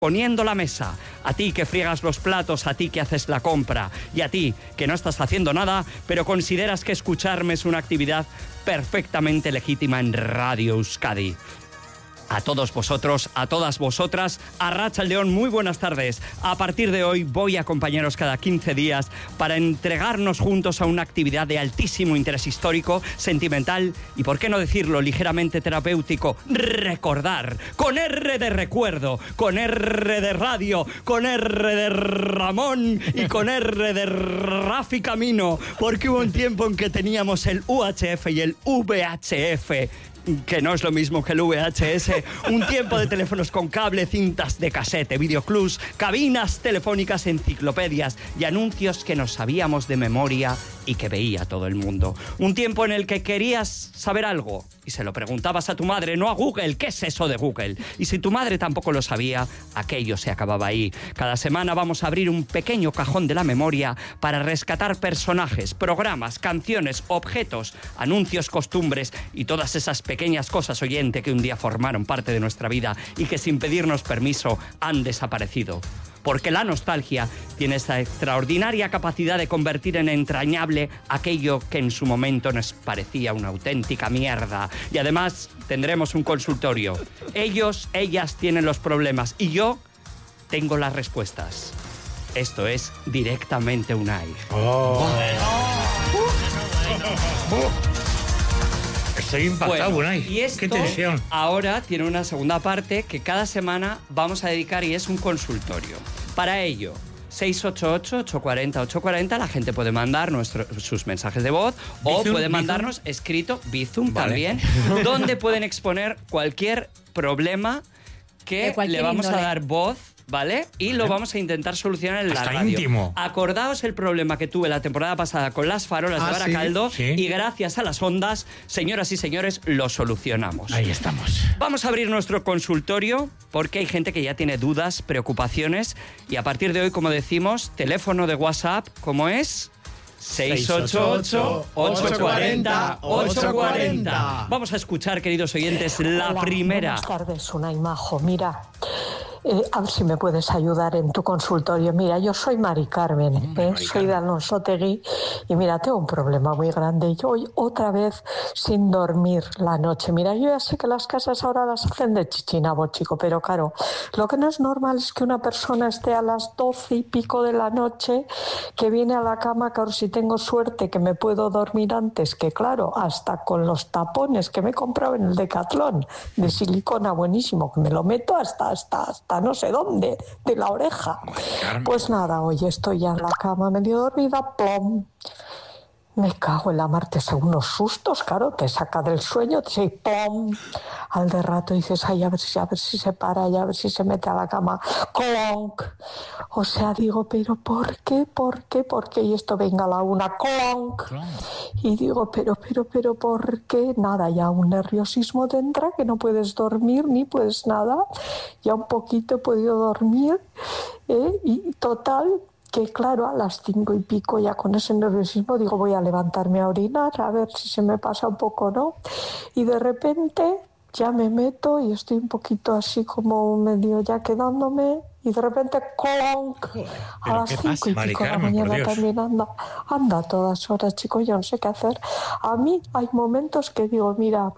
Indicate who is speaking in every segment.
Speaker 1: poniendo la mesa, a ti que friegas los platos, a ti que haces la compra y a ti que no estás haciendo nada, pero consideras que escucharme es una actividad perfectamente legítima en Radio Euskadi. A todos vosotros, a todas vosotras, Arratsaldeon, muy buenas tardes. A partir de hoy voy a acompañaros cada 15 días para entregarnos juntos a una actividad de altísimo interés histórico, sentimental y, por qué no decirlo, ligeramente terapéutico. Recordar, con R de recuerdo, con R de radio, con R de Ramón y con R de Rafi Camino, porque hubo un tiempo en que teníamos el UHF y el VHF, que no es lo mismo que el VHS, un tiempo de teléfonos con cable, cintas de casete, videoclubs, cabinas telefónicas, enciclopedias y anuncios que nos sabíamos de memoria y que veía todo el mundo. Un tiempo en el que querías saber algo y se lo preguntabas a tu madre, no a Google. ¿Qué es eso de Google? Y si tu madre tampoco lo sabía, aquello se acababa ahí. Cada semana vamos a abrir un pequeño cajón de la memoria para rescatar personajes, programas, canciones, objetos, anuncios, costumbres y todas esas pequeñas cosas, oyente, que un día formaron parte de nuestra vida y que sin pedirnos permiso han desaparecido. Porque la nostalgia tiene esta extraordinaria capacidad de convertir en entrañable aquello que en su momento nos parecía una auténtica mierda. Y además tendremos un consultorio. Ellos, ellas tienen los problemas y yo tengo las respuestas. Esto es Directamente Unai.
Speaker 2: Estoy impactado, Unai.
Speaker 1: Y esto,
Speaker 2: qué tensión.
Speaker 1: Ahora tiene una segunda parte que cada semana vamos a dedicar y es un consultorio. Para ello, 688-840-840, la gente puede mandar sus mensajes de voz o puede mandarnos escrito, Bizum también, donde pueden exponer cualquier problema que le vamos a dar voz, ¿vale? Y lo vamos a intentar solucionar en la radio.
Speaker 2: Íntimo.
Speaker 1: Acordaos el problema que tuve la temporada pasada con las farolas de Baracaldo, y gracias a las ondas, señoras y señores, lo solucionamos.
Speaker 2: Ahí estamos.
Speaker 1: Vamos a abrir nuestro consultorio porque hay gente que ya tiene dudas, preocupaciones y a partir de hoy, como decimos, teléfono de WhatsApp, ¿cómo es? 688-840-840. Vamos a escuchar, queridos oyentes, la primera.
Speaker 3: Buenas tardes, Unai Majo. Mira, a ver si me puedes ayudar en tu consultorio. Mira, yo soy Mari Carmen, soy de Alonsotegui y mira, tengo un problema muy grande. Yo hoy otra vez sin dormir la noche. Mira, yo ya sé que las casas ahora las hacen de chichinabo, chico, pero claro, lo que no es normal es que una persona esté a las 12 y pico de la noche, que viene a la cama, claro, si tengo suerte que me puedo dormir antes, que claro, hasta con los tapones que me he comprado en el Decathlon de silicona buenísimo, que me lo meto hasta no sé dónde, de la oreja. Pues nada, hoy estoy ya en la cama medio dormida, plom. Me cago en la mar, te son unos sustos, claro, te saca del sueño, te dice ¡pum! Al de rato dices, ay, a ver si se para, y a ver si se mete a la cama, ¡clonk! O sea, digo, pero ¿por qué? Y esto venga a la una, ¡clonk! Y digo, pero, ¿por qué? Nada, ya un nerviosismo te entra, que no puedes dormir, ni puedes nada, ya un poquito he podido dormir, y total, que claro, a las 5 y pico ya con ese nerviosismo digo, voy a levantarme a orinar, a ver si se me pasa un poco, ¿no? Y de repente ya me meto y estoy un poquito así como medio ya quedándome y de repente ¡clonk! A las 5 y pico de la mañana también anda a todas horas, chicos, yo no sé qué hacer. A mí hay momentos que digo, mira,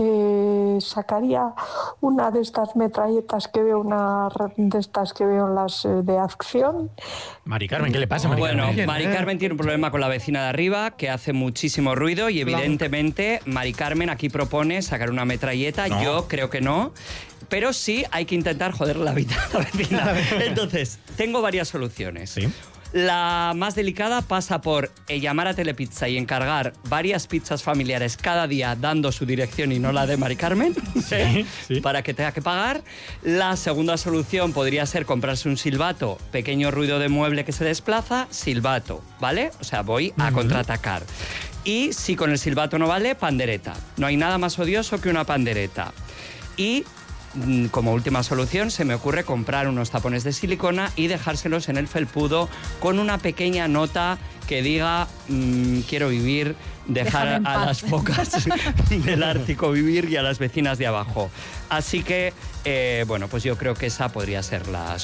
Speaker 3: sacaría una de estas metralletas que veo, una de estas que veo en las de acción.
Speaker 2: Mari Carmen, ¿qué le pasa, Mari Carmen?
Speaker 1: Bueno, Mari Carmen tiene un problema con la vecina de arriba que hace muchísimo ruido y evidentemente Mari Carmen aquí propone sacar una metralleta. No. Yo creo que no. Pero sí hay que intentar joder la vida a la vecina. Entonces, tengo varias soluciones. ¿Sí? La más delicada pasa por llamar a Telepizza y encargar varias pizzas familiares cada día dando su dirección y no la de Mari Carmen, sí. Para que tenga que pagar. La segunda solución podría ser comprarse un silbato, pequeño ruido de mueble que se desplaza, silbato, ¿vale? O sea, voy a contraatacar. Y si con el silbato no vale, pandereta. No hay nada más odioso que una pandereta. Y como última solución, se me ocurre comprar unos tapones de silicona y dejárselos en el felpudo con una pequeña nota que diga quiero vivir, dejar a las focas del Ártico vivir y a las vecinas de abajo. Así que, bueno, pues yo creo que esa podría ser la